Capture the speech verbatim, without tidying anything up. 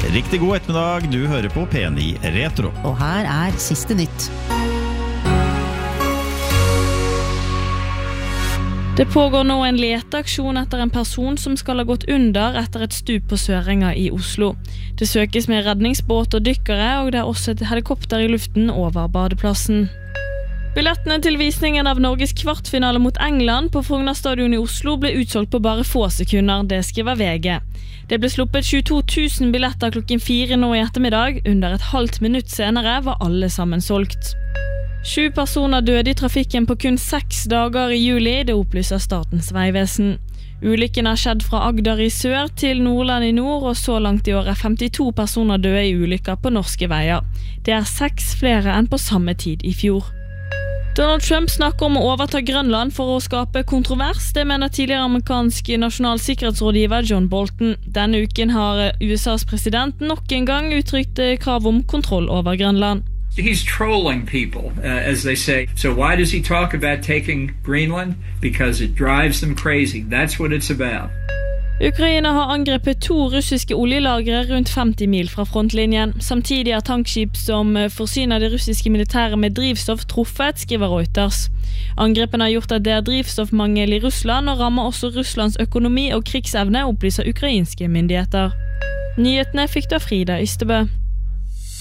Riktig god ettermiddag, du hører på P ni Retro. Og her er siste nytt. Det pågår nå en leteaksjon etter en person som skal ha gått under etter et stup på Sørenga i Oslo. Det søkes med redningsbåt og dykkere, og det er også et helikopter i luften over badeplassen. Billettene til visningen av Norges kvartfinale mot England på Frogner Stadion i Oslo ble utsolgt på bare få sekunder, det skriver V G. Det ble sluppet tjueto tusen billetter klokken fire nå i ettermiddag. Under et halvt minutt senere var alle sammen solgt. Sju personer døde i trafikken på kun seks dager i juli, det opplyser Statens vegvesen. Ulykken har skjedd fra Agder i sør til Nordland i nord, og så langt i år er femtito personer døde i ulykker på norske veier. Det er seks flere enn på samme tid i fjor. Donald Trump snakker om å overta Grønland for å skape kontrovers. Det mener tidligere amerikansk nasjonal sikkerhetsrådgiver John Bolton. Denne uken har U S A's president nok en gang uttrykt krav om kontroll over Grønland. He's trolling people, uh, as they say. So why does he talk about taking Greenland? Because it drives them crazy. That's what it's about. Ukraina har angrepet to russiske oljelagre rundt femti mil fra frontlinjen. Samtidig er tankskip som forsyner det russiske militæret med drivstoff truffet, skriver Reuters. Angrepen har gjort at det er drivstoffmangel i Russland, og rammer også Russlands økonomi og krigsevne, opplyser ukrainske myndigheter. Nyhetene fikk du av Frida Ystebø.